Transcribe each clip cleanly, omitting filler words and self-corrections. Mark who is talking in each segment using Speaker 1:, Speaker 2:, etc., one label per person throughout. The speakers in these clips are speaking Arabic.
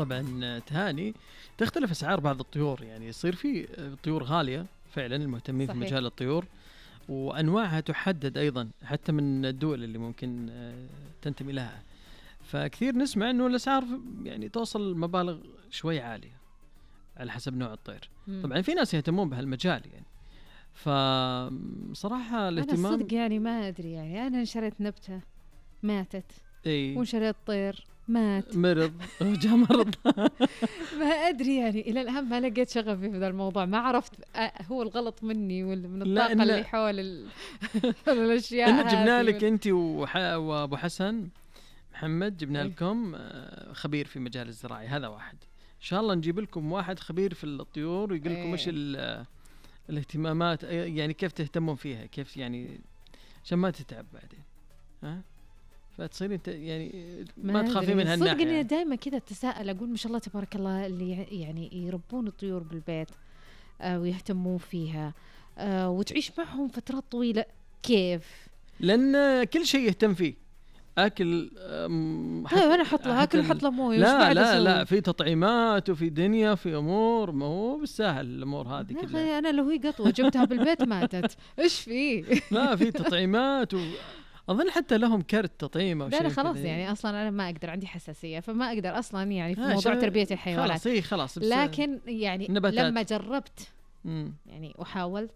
Speaker 1: طبعا تهاني تختلف أسعار بعض الطيور، يعني يصير في طيور غالية فعلا المهتمين في مجال الطيور، وأنواعها تحدد أيضا حتى من الدول اللي ممكن تنتمي لها. فكثير نسمع أنه الأسعار يعني توصل مبالغ شوي عالية على حسب نوع الطير. طبعا في ناس يهتمون بهالمجال يعني، فصراحة الاهتمام
Speaker 2: أنا صدق يعني ما أدري، يعني أنا شريت نبتة ماتت وشريت طير مات
Speaker 1: مرض جاء مرض
Speaker 2: ما أدري يعني إلى الآن ما لقيت شغفي في هذا الموضوع، ما عرفت هو الغلط مني ولا من الطاقة اللي حول الأشياء
Speaker 1: هذه. جبنا لك أنت وأبو حسن محمد، جبنا لكم خبير في مجال الزراعي، هذا واحد إن شاء الله نجيب لكم واحد خبير في الطيور ويقول لكم إيش الاهتمامات، يعني كيف تهتمون فيها، كيف يعني عشان ما تتعب بعدين، ها فتصير انت يعني ما تخافين من هالناحية.
Speaker 2: صدق اني دائما كذا اتساءل اقول ما شاء الله تبارك الله اللي يعني يربون الطيور بالبيت ويهتمون فيها وتعيش معهم فترات طويلة، كيف؟
Speaker 1: لأن كل شيء يهتم فيه، أكل
Speaker 2: طيب أنا حط له أكل وحط له مويه،
Speaker 1: لا في تطعيمات وفي دنيا في أمور، ما هو بالسهل الأمور هذه كلها.
Speaker 2: أنا لو هي قطوة جبتها بالبيت ماتت إيش فيه؟
Speaker 1: لا في تطعيمات أظن حتى لهم كرت تطعيم أو شيء.
Speaker 2: لا خلاص يعني أصلا أنا ما أقدر، عندي حساسية فما أقدر أصلا يعني في موضوع تربية الحيوانات.
Speaker 1: خلاص
Speaker 2: لكن يعني
Speaker 1: نباتات.
Speaker 2: لما جربت يعني وحاولت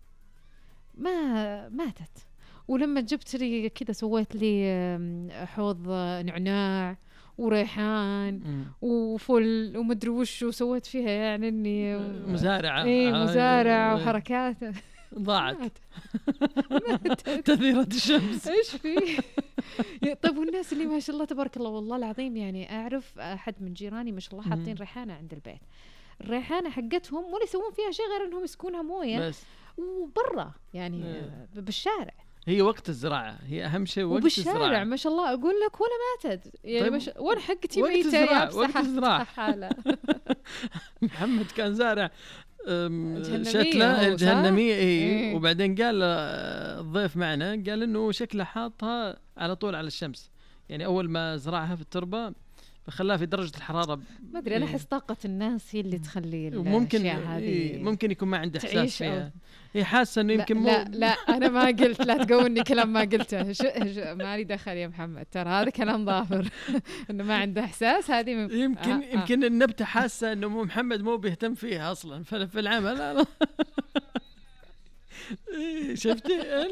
Speaker 2: ما ماتت. ولما جبت لي كذا سويت لي حوض نعناع وريحان وفل ومدري وش وسويت فيها يعني اني
Speaker 1: مزارعة.
Speaker 2: مزارع وحركات
Speaker 1: ضاعت تثيرة الشمس.
Speaker 2: ايش فيه؟ طيب والناس اللي ما شاء الله تبارك الله والله العظيم، يعني اعرف احد من جيراني ما شاء الله حاطين ريحانة عند البيت، الريحانة حقتهم ولا يسوون فيها شيء غير انهم يسكونها موية بس وبرا يعني بالشارع.
Speaker 1: هي وقت الزراعة هي أهم شيء، وقت الزراعة
Speaker 2: ما شاء الله أقول لك ولا ماتت يعني. طيب وين حقتي
Speaker 1: ميتة يا وقت الزراعة محمد كان زارع شتلة الجهنمية إيه. وبعدين قال الضيف معنا قال إنه شكله حاطها على طول على الشمس، يعني أول ما زرعها في التربة فخلاها في درجة الحرارة.
Speaker 2: ما أدري أنا أحس طاقة الناس هي اللي تخلي
Speaker 1: الأشياء هذه ممكن يكون ما عنده إحساس فيها، هي حاسة إنه يمكن
Speaker 2: لا أنا ما قلت، لا تقولني كلام ما قلته ما لي دخل يا محمد، ترى هذا كلام ضافر إنه ما عنده إحساس. هذه
Speaker 1: يمكن النبتة حاسة إنه محمد مو بيهتم فيها أصلا في العمل. شفتي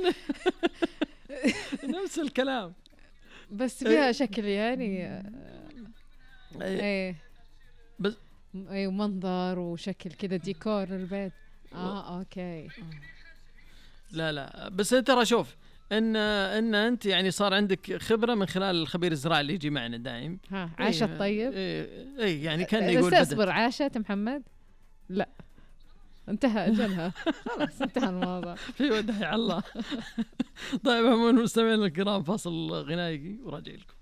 Speaker 1: نفس الكلام
Speaker 2: بس فيها شكل يعني ايه
Speaker 1: بس
Speaker 2: ايه ومنظر وشكل كذا ديكور البيت. اوكي
Speaker 1: لا بس ترى شوف ان انت يعني صار عندك خبرة من خلال الخبير الزراعي اللي يجي معنا دائم.
Speaker 2: عاشت طيب
Speaker 1: ايه يعني كان يقول
Speaker 2: بس اصبر، عاشت محمد؟ لا انتهى أجلها خلاص انتهى الموضوع
Speaker 1: في وداع الله. طيب عموما مستمعينا الكرام فاصل غنائي وراجع لكم.